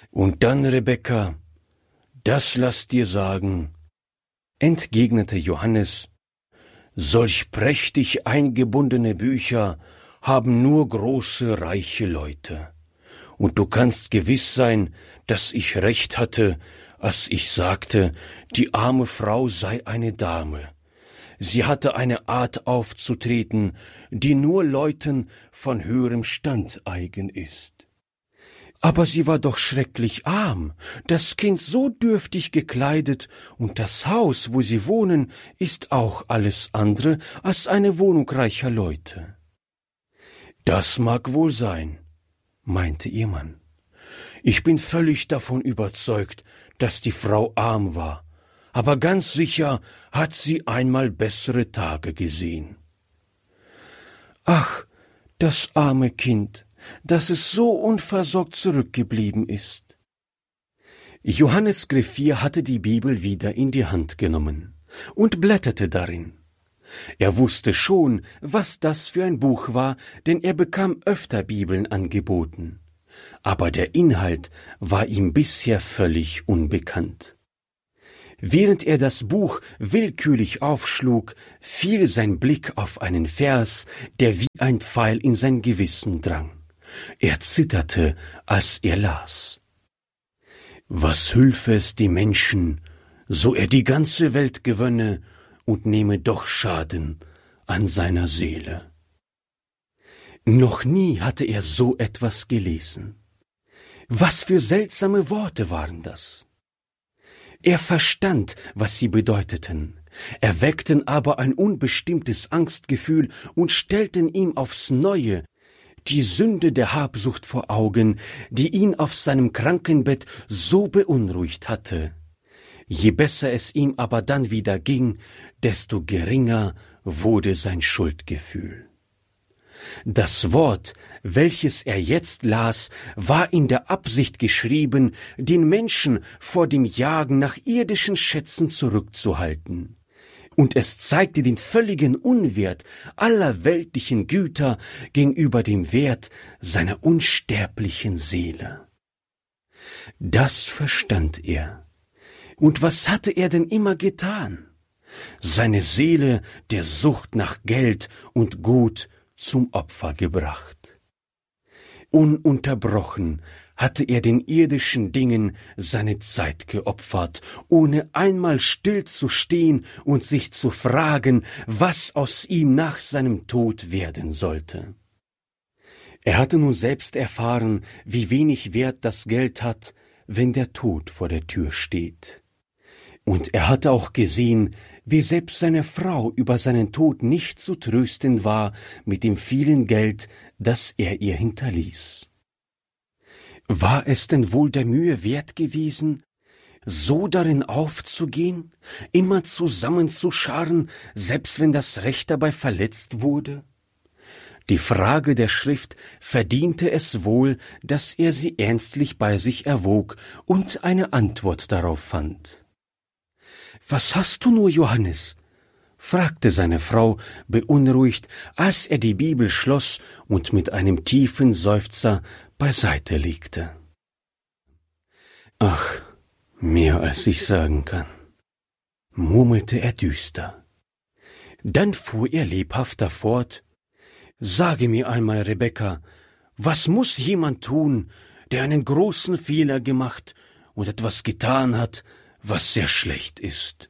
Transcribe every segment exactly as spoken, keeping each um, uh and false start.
Und dann, Rebekka, das lass dir sagen, entgegnete Johannes, solch prächtig eingebundene Bücher haben nur große, reiche Leute. Und du kannst gewiss sein, dass ich recht hatte, als ich sagte, die arme Frau sei eine Dame. Sie hatte eine Art aufzutreten, die nur Leuten von höherem Stand eigen ist. Aber sie war doch schrecklich arm, das Kind so dürftig gekleidet, und das Haus, wo sie wohnen, ist auch alles andere als eine Wohnung reicher Leute. Das mag wohl sein, meinte ihr Mann. Ich bin völlig davon überzeugt, dass die Frau arm war, aber ganz sicher hat sie einmal bessere Tage gesehen. Ach, das arme Kind, dass es so unversorgt zurückgeblieben ist. Johannes Griffier hatte die Bibel wieder in die Hand genommen und blätterte darin. Er wusste schon, was das für ein Buch war, denn er bekam öfter Bibeln angeboten. Aber der Inhalt war ihm bisher völlig unbekannt. Während er das Buch willkürlich aufschlug, fiel sein Blick auf einen Vers, der wie ein Pfeil in sein Gewissen drang. Er zitterte, als er las. Was hülfe es die Menschen, so er die ganze Welt gewönne und nehme doch Schaden an seiner Seele. Noch nie hatte er so etwas gelesen. Was für seltsame Worte waren das? Er verstand, was sie bedeuteten, erweckten aber ein unbestimmtes Angstgefühl und stellten ihm aufs Neue die Sünde der Habsucht vor Augen, die ihn auf seinem Krankenbett so beunruhigt hatte. Je besser es ihm aber dann wieder ging, desto geringer wurde sein Schuldgefühl. Das Wort, welches er jetzt las, war in der Absicht geschrieben, den Menschen vor dem Jagen nach irdischen Schätzen zurückzuhalten. Und es zeigte den völligen Unwert aller weltlichen Güter gegenüber dem Wert seiner unsterblichen Seele. Das verstand er. Und was hatte er denn immer getan? Seine Seele der Sucht nach Geld und Gut zum Opfer gebracht. Ununterbrochen hatte er den irdischen Dingen seine Zeit geopfert, ohne einmal still zu stehen und sich zu fragen, was aus ihm nach seinem Tod werden sollte. Er hatte nun selbst erfahren, wie wenig Wert das Geld hat, wenn der Tod vor der Tür steht. Und er hatte auch gesehen, wie selbst seine Frau über seinen Tod nicht zu trösten war mit dem vielen Geld, das er ihr hinterließ. War es denn wohl der Mühe wert gewesen, so darin aufzugehen, immer zusammenzuscharren, selbst wenn das Recht dabei verletzt wurde? Die Frage der Schrift verdiente es wohl, dass er sie ernstlich bei sich erwog und eine Antwort darauf fand. »Was hast du nur, Johannes?« fragte seine Frau beunruhigt, als er die Bibel schloss und mit einem tiefen Seufzer beiseite legte. »Ach, mehr als ich sagen kann«, murmelte er düster. Dann fuhr er lebhafter fort. »Sage mir einmal, Rebekka, was muss jemand tun, der einen großen Fehler gemacht und etwas getan hat, was sehr schlecht ist?«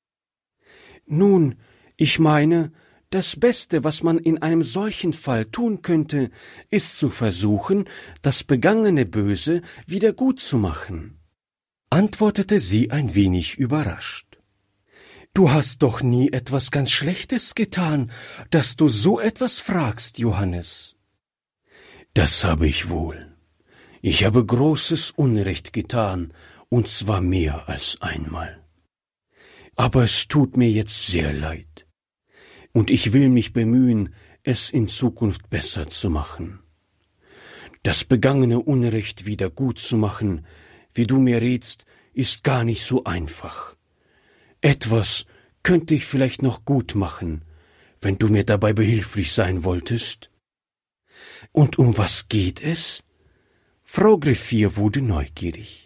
»Nun, ich meine, das Beste, was man in einem solchen Fall tun könnte, ist zu versuchen, das begangene Böse wieder gut zu machen«, antwortete sie ein wenig überrascht. »Du hast doch nie etwas ganz Schlechtes getan, dass du so etwas fragst, Johannes.« »Das habe ich wohl. Ich habe großes Unrecht getan, und zwar mehr als einmal. Aber es tut mir jetzt sehr leid, und ich will mich bemühen, es in Zukunft besser zu machen. Das begangene Unrecht wieder gut zu machen, wie du mir rätst, ist gar nicht so einfach. Etwas könnte ich vielleicht noch gut machen, wenn du mir dabei behilflich sein wolltest.« »Und um was geht es?« Frau Griffier wurde neugierig.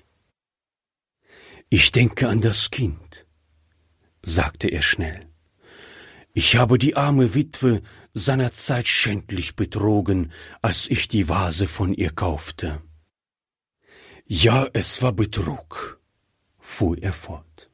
»Ich denke an das Kind«, sagte er schnell. »Ich habe die arme Witwe seinerzeit schändlich betrogen, als ich die Vase von ihr kaufte.« »Ja, es war Betrug«, fuhr er fort.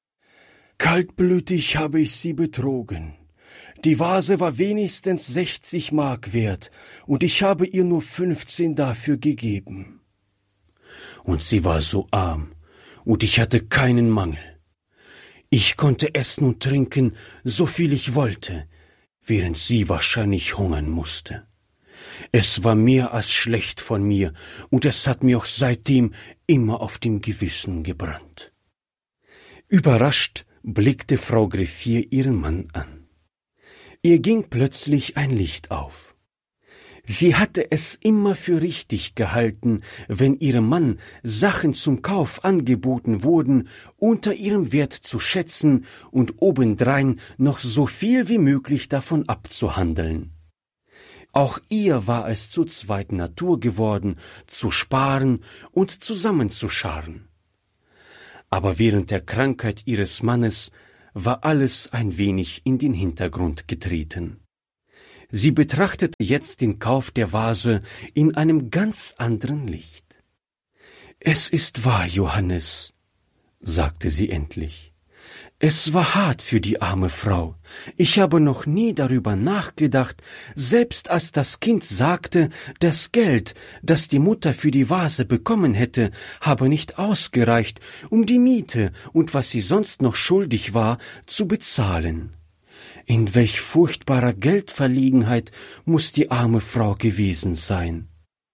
»Kaltblütig habe ich sie betrogen. Die Vase war wenigstens sechzig Mark wert, und ich habe ihr nur fünfzehn dafür gegeben. Und sie war so arm, und ich hatte keinen Mangel. Ich konnte essen und trinken, so viel ich wollte, während sie wahrscheinlich hungern musste. Es war mehr als schlecht von mir, und es hat mir auch seitdem immer auf dem Gewissen gebrannt.« Überrascht blickte Frau Griffier ihren Mann an. Ihr ging plötzlich ein Licht auf. Sie hatte es immer für richtig gehalten, wenn ihrem Mann Sachen zum Kauf angeboten wurden, unter ihrem Wert zu schätzen und obendrein noch so viel wie möglich davon abzuhandeln. Auch ihr war es zur zweiten Natur geworden, zu sparen und zusammenzuscharren. Aber während der Krankheit ihres Mannes war alles ein wenig in den Hintergrund getreten. Sie betrachtete jetzt den Kauf der Vase in einem ganz anderen Licht. »Es ist wahr, Johannes«, sagte sie endlich. »Es war hart für die arme Frau. Ich habe noch nie darüber nachgedacht, selbst als das Kind sagte, das Geld, das die Mutter für die Vase bekommen hätte, habe nicht ausgereicht, um die Miete und was sie sonst noch schuldig war, zu bezahlen. In welch furchtbarer Geldverlegenheit muß die arme Frau gewesen sein.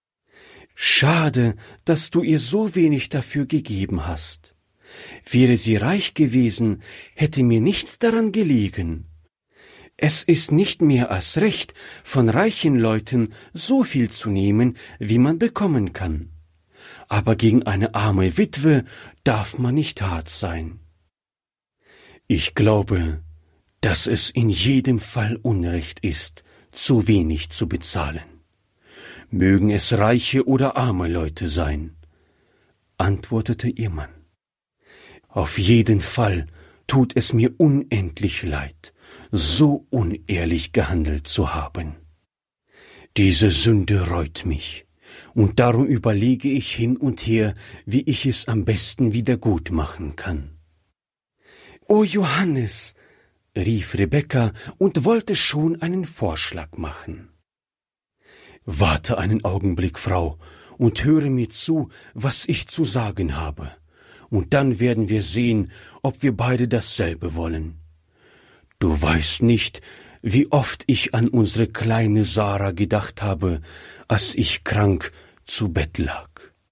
Schade, dass du ihr so wenig dafür gegeben hast. Wäre sie reich gewesen, hätte mir nichts daran gelegen. Es ist nicht mehr als recht, von reichen Leuten so viel zu nehmen, wie man bekommen kann. Aber gegen eine arme Witwe darf man nicht hart sein. Ich glaube, dass es in jedem Fall Unrecht ist, zu wenig zu bezahlen. Mögen es reiche oder arme Leute sein«, antwortete ihr Mann. »Auf jeden Fall tut es mir unendlich leid, so unehrlich gehandelt zu haben. Diese Sünde reut mich, und darum überlege ich hin und her, wie ich es am besten wieder gut machen kann.« »O Johannes«, rief Rebekka und wollte schon einen Vorschlag machen. »Warte einen Augenblick, Frau, und höre mir zu, was ich zu sagen habe, und dann werden wir sehen, ob wir beide dasselbe wollen. Du weißt nicht, wie oft ich an unsere kleine Sarah gedacht habe, als ich krank zu Bett lag.«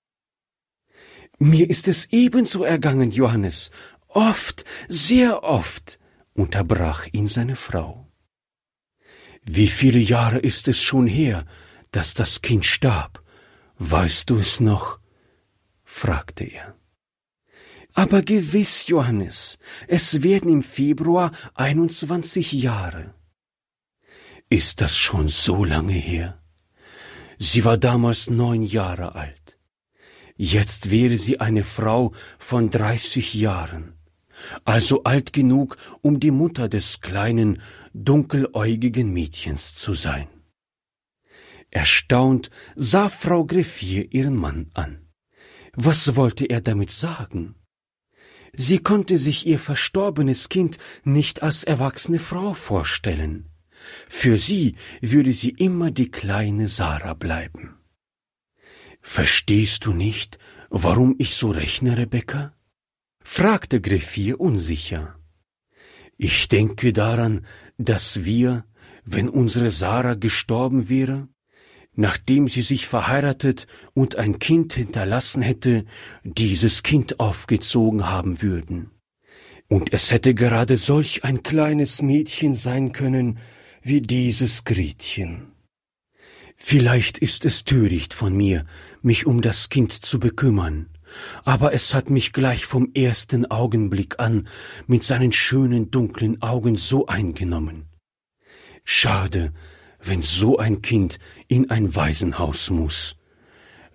»Mir ist es ebenso ergangen, Johannes, oft, sehr oft«, unterbrach ihn seine Frau. »Wie viele Jahre ist es schon her, dass das Kind starb? Weißt du es noch?« fragte er. »Aber gewiss, Johannes, es werden im Februar einundzwanzig Jahre.« »Ist das schon so lange her? Sie war damals neun Jahre alt. Jetzt wäre sie eine Frau von dreißig Jahren. Also alt genug, um die Mutter des kleinen, dunkeläugigen Mädchens zu sein.« Erstaunt sah Frau Griffier ihren Mann an. Was wollte er damit sagen? Sie konnte sich ihr verstorbenes Kind nicht als erwachsene Frau vorstellen. Für sie würde sie immer die kleine Sarah bleiben. »Verstehst du nicht, warum ich so rechne, Rebekka?« fragte Griffier unsicher. »Ich denke daran, dass wir, wenn unsere Sarah gestorben wäre, nachdem sie sich verheiratet und ein Kind hinterlassen hätte, dieses Kind aufgezogen haben würden. Und es hätte gerade solch ein kleines Mädchen sein können wie dieses Gretchen. Vielleicht ist es töricht von mir, mich um das Kind zu bekümmern, aber es hat mich gleich vom ersten Augenblick an mit seinen schönen dunklen Augen so eingenommen. Schade, wenn so ein Kind in ein Waisenhaus muß.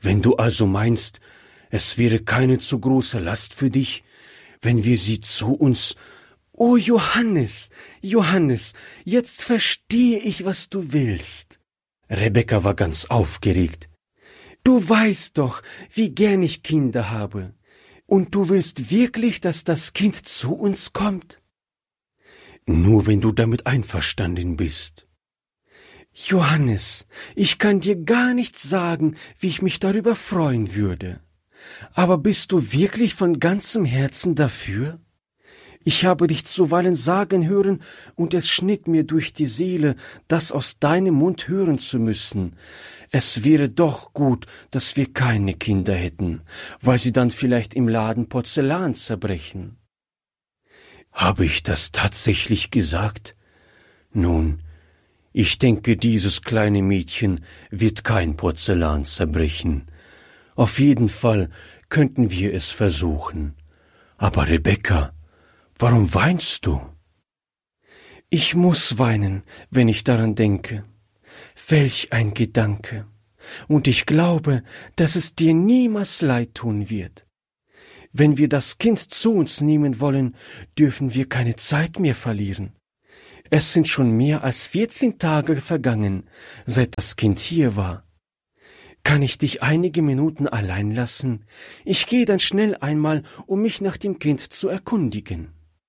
Wenn du also meinst, es wäre keine zu große Last für dich, wenn wir sie zu uns... »O Johannes, Johannes, jetzt verstehe ich, was du willst.« Rebekka war ganz aufgeregt. »Du weißt doch, wie gern ich Kinder habe. Und du willst wirklich, dass das Kind zu uns kommt?« »Nur wenn du damit einverstanden bist.« »Johannes, ich kann dir gar nicht sagen, wie ich mich darüber freuen würde. Aber bist du wirklich von ganzem Herzen dafür? Ich habe dich zuweilen sagen hören, und es schnitt mir durch die Seele, das aus deinem Mund hören zu müssen. Es wäre doch gut, dass wir keine Kinder hätten, weil sie dann vielleicht im Laden Porzellan zerbrechen.« »Habe ich das tatsächlich gesagt? Nun, ich denke, dieses kleine Mädchen wird kein Porzellan zerbrechen. Auf jeden Fall könnten wir es versuchen. Aber Rebekka, warum weinst du?« »Ich muss weinen, wenn ich daran denke. Welch ein Gedanke. Und ich glaube, dass es dir niemals leid tun wird. Wenn wir das Kind zu uns nehmen wollen, dürfen wir keine Zeit mehr verlieren. Es sind schon mehr als vierzehn Tage vergangen, seit das Kind hier war. Kann ich dich einige Minuten allein lassen? Ich gehe dann schnell einmal, um mich nach dem Kind zu erkundigen.«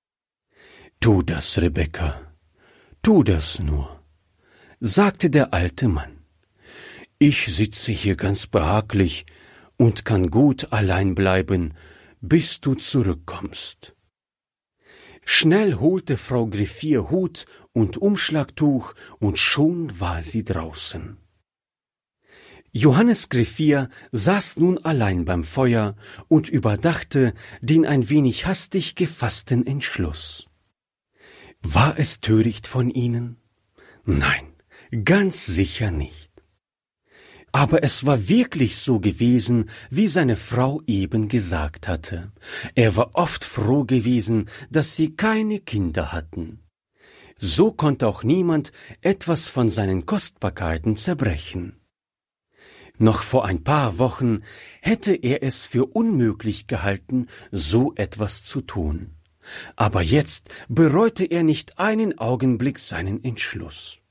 »Tu das, Rebekka, tu das nur«, sagte der alte Mann. »Ich sitze hier ganz behaglich und kann gut allein bleiben, bis du zurückkommst.« Schnell holte Frau Griffier Hut und Umschlagtuch, und schon war sie draußen. Johannes Griffier saß nun allein beim Feuer und überdachte den ein wenig hastig gefassten Entschluss. War es töricht von ihnen? Nein, ganz sicher nicht. Aber es war wirklich so gewesen, wie seine Frau eben gesagt hatte. Er war oft froh gewesen, dass sie keine Kinder hatten. So konnte auch niemand etwas von seinen Kostbarkeiten zerbrechen. Noch vor ein paar Wochen hätte er es für unmöglich gehalten, so etwas zu tun. Aber jetzt bereute er nicht einen Augenblick seinen Entschluss.